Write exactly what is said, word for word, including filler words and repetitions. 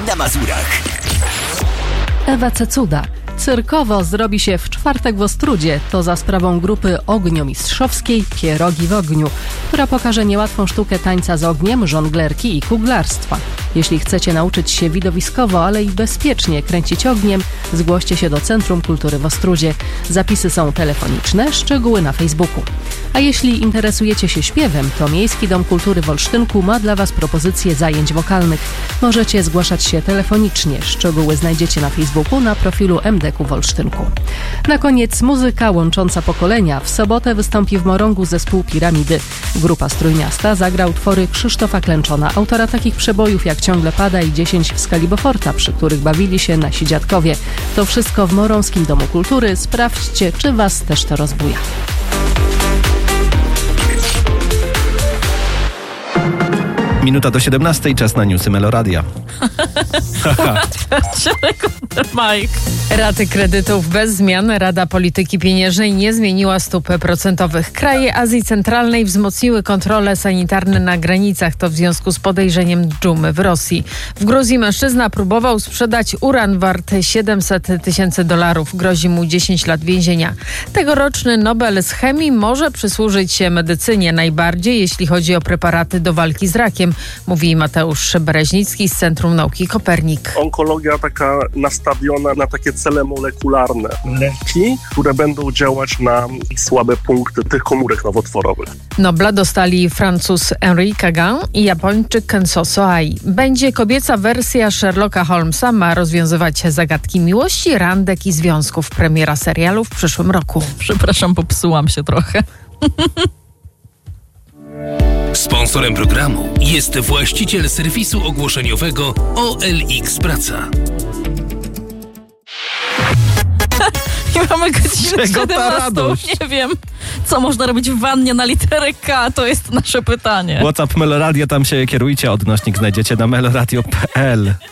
na Mazurach. Ewa Cecuda. Cyrkowo zrobi się w czwartek w Ostródzie. To za sprawą grupy ogniomistrzowskiej Pierogi w ogniu, która pokaże niełatwą sztukę tańca z ogniem, żonglerki i kuglarstwa. Jeśli chcecie nauczyć się widowiskowo, ale i bezpiecznie kręcić ogniem, zgłoście się do Centrum Kultury w Ostródzie. Zapisy są telefoniczne, szczegóły na Facebooku. A jeśli interesujecie się śpiewem, to Miejski Dom Kultury w Olsztynku ma dla Was propozycje zajęć wokalnych. Możecie zgłaszać się telefonicznie. Szczegóły znajdziecie na Facebooku na profilu M D K w Olsztynku. Na koniec muzyka łącząca pokolenia. W sobotę wystąpi w Morągu zespół Piramidy. Grupa z Trójmiasta zagra utwory Krzysztofa Klęczona, autora takich przebojów jak Ciągle pada i dziesięć w skali Beauforta, przy których bawili się nasi dziadkowie. To wszystko w Morąskim Domu Kultury. Sprawdźcie, czy Was też to rozbuja. Minuta do siedemnastej, czas na newsy Meloradia. Mike. Raty kredytów bez zmian. Rada Polityki Pieniężnej nie zmieniła stóp procentowych. Kraje Azji Centralnej wzmocniły kontrole sanitarne na granicach. To w związku z podejrzeniem dżumy w Rosji. W Gruzji mężczyzna próbował sprzedać uran warty siedemset tysięcy dolarów. Grozi mu dziesięć lat więzienia. Tegoroczny Nobel z chemii może przysłużyć się medycynie najbardziej, jeśli chodzi o preparaty do walki z rakiem, mówi Mateusz Bereźnicki z Centrum Nauki Kopernik. Onkologia taka nastawiona na takie cele molekularne. Leki, które będą działać na słabe punkty tych komórek nowotworowych. Nobla dostali Francuz Henri Cagan i Japończyk Kenzo Soai. Będzie kobieca wersja Sherlocka Holmesa, ma rozwiązywać zagadki miłości, randek i związków. Premiera serialu w przyszłym roku. Przepraszam, popsułam się trochę. Sponsorem programu jest właściciel serwisu ogłoszeniowego O L X Praca. I mamy godzinę siedemnastą. Nie wiem, co można robić w wannie na literę K. To jest nasze pytanie. WhatsApp Meloradia, tam się kierujcie. Odnośnik znajdziecie na meloradio kropka p l.